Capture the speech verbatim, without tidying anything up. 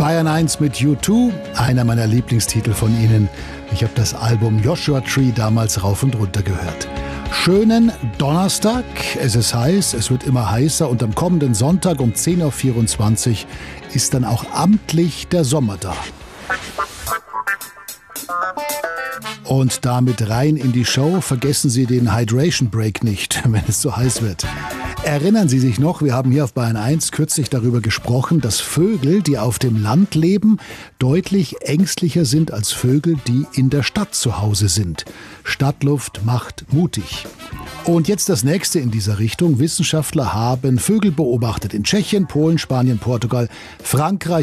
Bayern eins mit U zwei, einer meiner Lieblingstitel von ihnen. Ich habe das Album Joshua Tree damals rauf und runter gehört. Schönen Donnerstag, es ist heiß, es wird immer heißer und am kommenden Sonntag um zehn Uhr vierundzwanzig ist dann auch amtlich der Sommer da. Und damit rein in die Show. Vergessen Sie den Hydration Break nicht, wenn es so heiß wird. Erinnern Sie sich noch, wir haben hier auf Bayern eins kürzlich darüber gesprochen, dass Vögel, die auf dem Land leben, deutlich ängstlicher sind als Vögel, die in der Stadt zu Hause sind. Stadtluft macht mutig. Und jetzt das nächste in dieser Richtung. Wissenschaftler haben Vögel beobachtet in Tschechien, Polen, Spanien, Portugal, Frankreich